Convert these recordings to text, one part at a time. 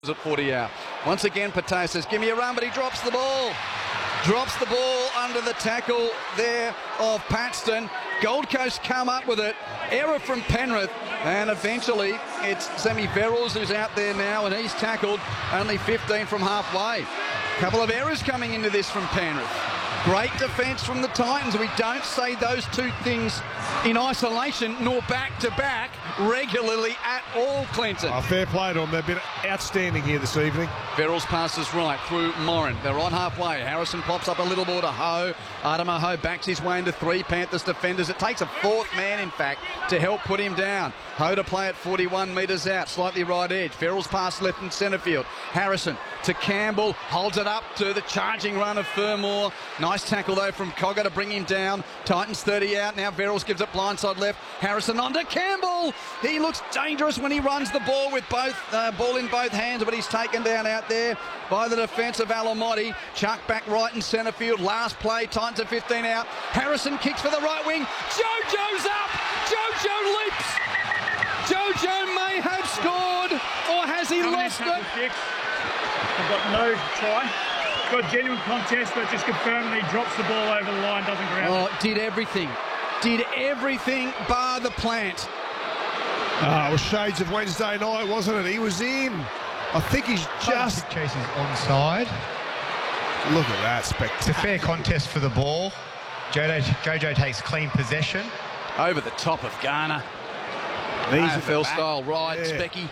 At 40 out. Once again, Patea says, give me a run, but he drops the ball. Drops the ball under the tackle there of Paxton. Gold Coast come up with it. Error from Penrith. And eventually, it's Sammy Verrills who's out there now, and he's tackled only 15 from halfway. Couple of errors coming into this from Penrith. Great defence from the Titans. We don't say those two things in isolation nor back-to-back regularly at all, Clinton. Fair play to them. They've been outstanding here this evening. Verrills passes right through Morin. They're on halfway. Harrison pops up a little more to Ho. Adama Ho backs his way into three Panthers defenders. It takes a fourth man, in fact, to help put him down. Ho to play at 41 metres out, slightly right edge. Verrills pass left and centre field. Harrison to Campbell, holds it up to the charging run of Fermor. Nice tackle, though, from Cogger to bring him down. Titans 30 out. Now Verrills gives it blindside left. Harrison on to Campbell. He looks dangerous when he runs the ball with both ball in both hands, but he's taken down out there by the defence of Alamotti. Chuck back right in centre field. Last play, Titans at 15 out. Harrison kicks for the right wing. Jojo's up. Jojo leaps. Jojo may have scored, or has he lost it? I've got no try. Got genuine contest, but just confirmed that he drops the ball over the line, doesn't ground. Oh, did everything. Did everything bar the plant. It was shades of Wednesday night, wasn't it? He was in. I think he's just... Chases onside. Look at that, spectacular. It's a fair contest for the ball. Jojo takes clean possession. Over the top of Garner. AFL style ride, yeah. Specky.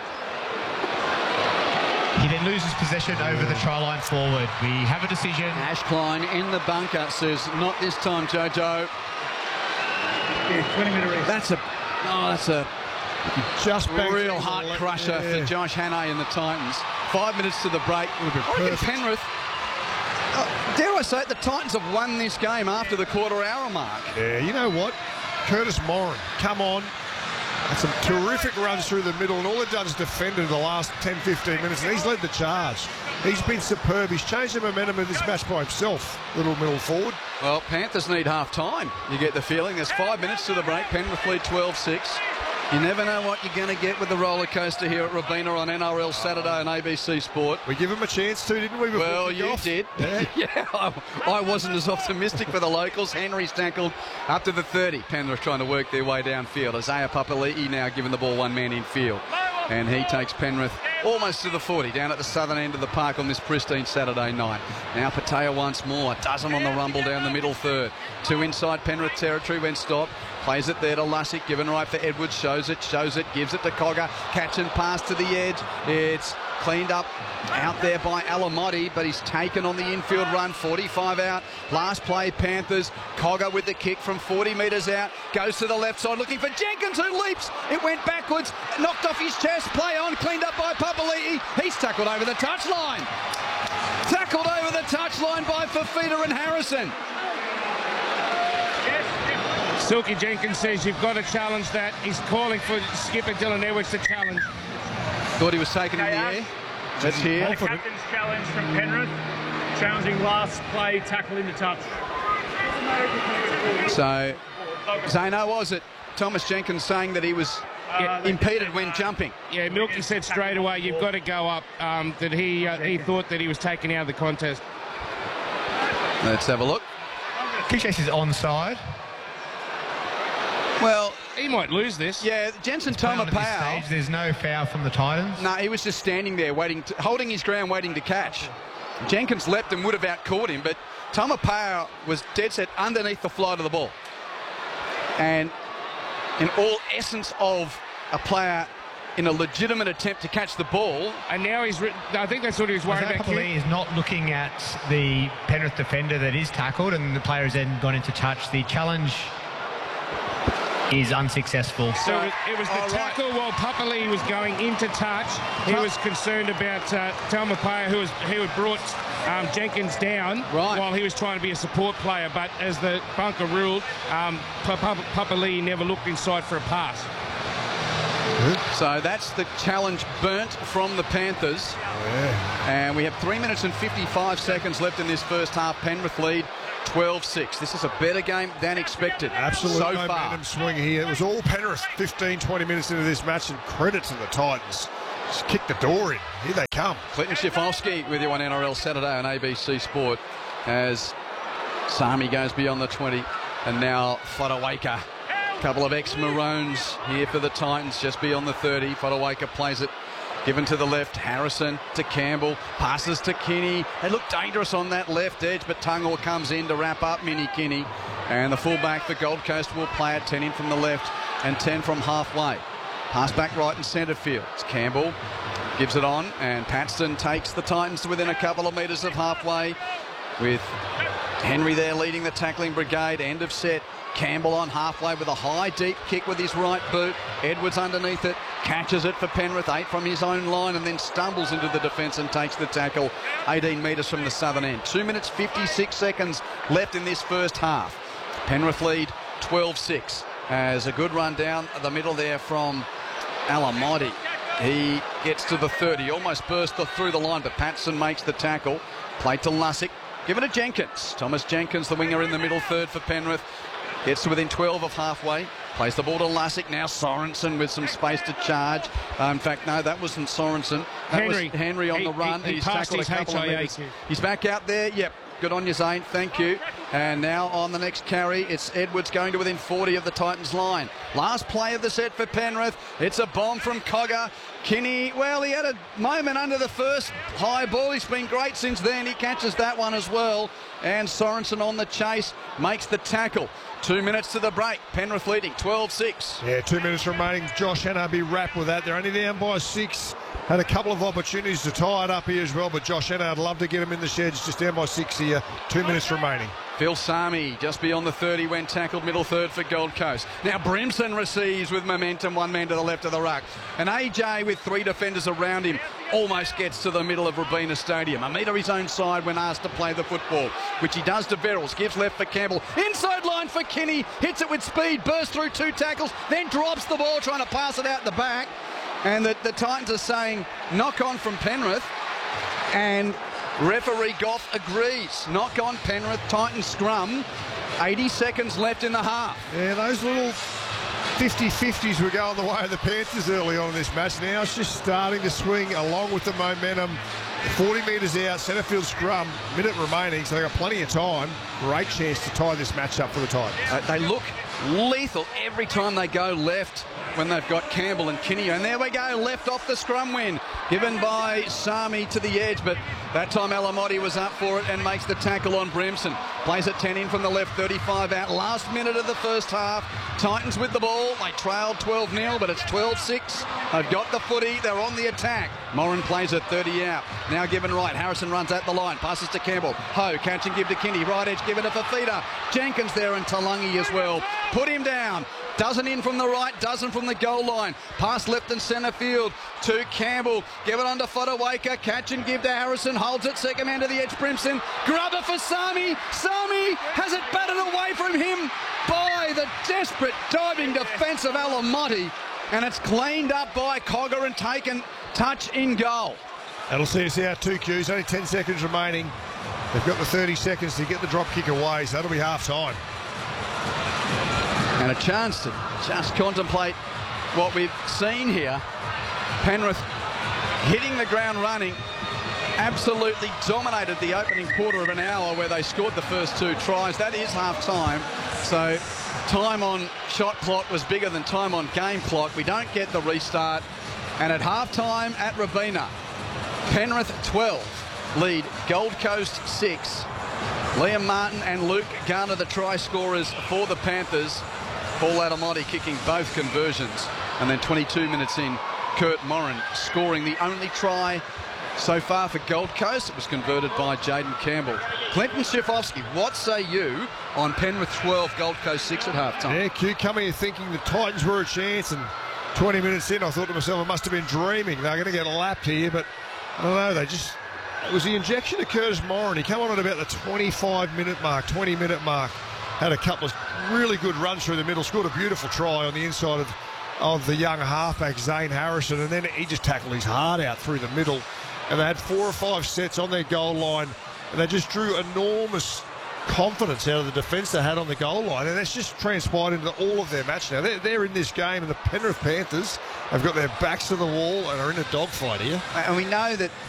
He then loses possession over the try line forward. We have a decision. Ash Klein in the bunker says, not this time, Jojo. Yeah, 20-minute race. That's a just real heart crusher for Josh Hannay and the Titans. 5 minutes to the break. I reckon Penrith, dare I say it, the Titans have won this game after the quarter-hour mark. Yeah, you know what? Curtis Morin, come on. Had some terrific runs through the middle, and all they've done is defended the last 10-15 minutes, and he's led the charge. He's been superb. He's changed the momentum of this match by himself, little middle forward. Well, Panthers need half-time. You get the feeling. There's 5 minutes to the break. Penrith lead 12-6. You never know what you're going to get with the roller coaster here at Robina on NRL Saturday on ABC Sport. We give him a chance too, didn't we? Well, you did. Yeah, yeah, I wasn't as optimistic for the locals. Henry's tackled up to the 30. Penrith trying to work their way downfield. Isaiah Papali'i now giving the ball one man in field. And he takes Penrith almost to the 40, down at the southern end of the park on this pristine Saturday night. Now Patea once more, a dozen on the rumble down the middle third. Two inside Penrith territory when stopped. Plays it there to Lussick, given right for Edwards, shows it, gives it to Cogger. Catch and pass to the edge. It's cleaned up out there by Alamotti, but he's taken on the infield run, 45 out. Last play, Panthers. Cogger with the kick from 40 metres out. Goes to the left side, looking for Jenkins, who leaps. It went backwards, knocked off his chest. Play on, cleaned up by Papali'i. He's tackled over the touchline. Tackled over the touchline by Fifita and Harrison. Silky Jenkins says you've got to challenge that. He's calling for skipper Dylan Edwards to challenge. Thought he was taken in the air. Let's hear. The captain's challenge from Penrith, challenging last play, tackle into touch. So, Zano, was it Thomas Jenkins saying that he was impeded when jumping? Yeah, Milky said straight away, you've got to go up, that he thought that he was taken out of the contest. Let's have a look. Kick chase is onside. Well, he might lose this. Yeah, Jensen Tomapau. There's no foul from the Titans. No, he was just standing there holding his ground, waiting to catch. Jenkins leapt and would have out-caught him, but Tomapau was dead set underneath the flight of the ball. And in all essence of a player in a legitimate attempt to catch the ball. And now I think that's what he was worried about. Papali'i is not looking at the Penrith defender that is tackled, and the player has then gone into touch. The challenge is unsuccessful. So it was the tackle while Papali'i was going into touch. He was concerned about Tomapau, who had brought Jenkins down while he was trying to be a support player. But as the bunker ruled, Papali'i never looked inside for a pass. So that's the challenge burnt from the Panthers. And we have 3 minutes and 55 seconds left in this first half. Penrith lead 12-6. This is a better game than expected. Absolute so momentum far. swing here. It was all Penrith 15-20 minutes into this match, and credit to the Titans. Just kick the door in. Here they come. Clinton Schiffolski with you on NRL Saturday on ABC Sport as Sami goes beyond the 20. And now Fotuaika. Couple of ex-Maroons here for the Titans just beyond the 30. Fotuaika plays it. Given to the left, Harrison to Campbell, passes to Kinney. They look dangerous on that left edge, but Tungor comes in to wrap up Mini Kinney. And the fullback for Gold Coast will play it, 10 in from the left and 10 from halfway. Pass back right in centre field. It's Campbell, gives it on, and Paxton takes the Titans to within a couple of metres of halfway, with Henry there leading the tackling brigade. End of set. Campbell on halfway with a high deep kick with his right boot. Edwards underneath it, catches it for Penrith, 8 from his own line, and then stumbles into the defence and takes the tackle 18 metres from the southern end. 2 minutes 56 seconds left in this first half. Penrith lead 12-6 as a good run down the middle there from Alamoti. He gets to the 30, almost burst through the line, but Patson makes the tackle. Played to Lussick, given to Jenkins. Thomas Jenkins, the winger in the middle third for Penrith. Gets to within 12 of halfway. Plays the ball to Lussick. Now Sorensen with some space to charge. In fact, no, that wasn't Sorensen. That was Henry on the run. He's tackled a couple of metres. He's back out there. Yep. Good on you, Zane. Thank you. And now on the next carry, it's Edwards going to within 40 of the Titans line. Last play of the set for Penrith. It's a bomb from Cogger. Kinney, well, he had a moment under the first high ball. He's been great since then. He catches that one as well. And Sorensen on the chase makes the tackle. 2 minutes to the break. Penrith leading 12-6. Yeah, 2 minutes remaining. Josh Hannah be wrapped with that. They're only down by 6. Had a couple of opportunities to tie it up here as well, but Josh Hannah, I'd love to get him in the sheds. Just down by 6 here. 2 minutes remaining. Phil Sami just beyond the 30 when tackled, middle third for Gold Coast. Now Brimson receives with momentum, one man to the left of the ruck. And AJ with 3 defenders around him almost gets to the middle of Robina Stadium. A metre his own side when asked to play the football, which he does to Verrills. Gives left for Campbell. Inside line for Kinney. Hits it with speed, bursts through 2 tackles, then drops the ball trying to pass it out the back. And the Titans are saying knock on from Penrith. And referee Goff agrees. Knock on Penrith, Titans scrum. 80 seconds left in the half. Yeah, those little 50-50s were going the way of the Panthers early on in this match. Now it's just starting to swing along with the momentum. 40 metres out, centre field scrum, minute remaining, so they've got plenty of time. Great chance to tie this match up for the Titans. They look lethal every time they go left when they've got Campbell and Kinney. And there we go, left off the scrum win, given by Sami to the edge, but that time Alamoti was up for it and makes the tackle on Brimson. Plays it 10 in from the left, 35 out. Last minute of the first half. Titans with the ball. They trailed 12-0, but it's 12-6. They've got the footy. They're on the attack. Moran plays it 30 out. Now given right. Harrison runs at the line. Passes to Campbell. Ho, catch and give to Kinney. Right edge, give it to Fafita. Jenkins there and Talangi as well. Put him down. Doesn't in from the right, doesn't from the goal line. Pass left and centre field to Campbell. Give it on to Fotuaika. Catch and give to Harrison. Holds it, second man to the edge, Brimson. Grubber for Sami. Sami has it batted away from him by the desperate diving defence of Alamoti. And it's cleaned up by Cogger and taken touch in goal. That'll see us out 2 Qs. Only 10 seconds remaining. They've got the 30 seconds to get the drop kick away, so that'll be half time. And a chance to just contemplate what we've seen here. Penrith hitting the ground running, absolutely dominated the opening quarter of an hour where they scored the first 2 tries. That is half time. So time on shot clock was bigger than time on game clock. We don't get the restart. And at half time at Robina, Penrith 12 lead Gold Coast 6. Liam Martin and Luke Garner the try scorers for the Panthers. Paul Alamoti kicking both conversions. And then 22 minutes in, Kurt Moran scoring the only try so far for Gold Coast. It was converted by Jaden Campbell. Clinton Schiffolski, what say you on Penrith 12, Gold Coast 6 at halftime? Yeah, Q coming here thinking the Titans were a chance, and 20 minutes in I thought to myself I must have been dreaming. They're going to get lapped here, but I don't know, it was the injection of Curtis Moran. He came on at about the 25-minute mark, 20-minute mark. Had a couple of really good runs through the middle, scored a beautiful try on the inside of the young halfback, Zane Harrison, and then he just tackled his heart out through the middle. And they had 4 or 5 sets on their goal line, and they just drew enormous confidence out of the defence they had on the goal line, and that's just transpired into all of their match now. They're in this game, and the Penrith Panthers have got their backs to the wall and are in a dogfight here. And we know that